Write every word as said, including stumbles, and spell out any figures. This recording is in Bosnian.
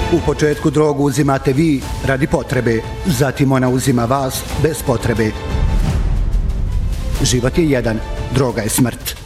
U početku drogu uzimate vi radi potrebe, zatim ona uzima vas bez potrebe. Život je jedan, droga je smrt.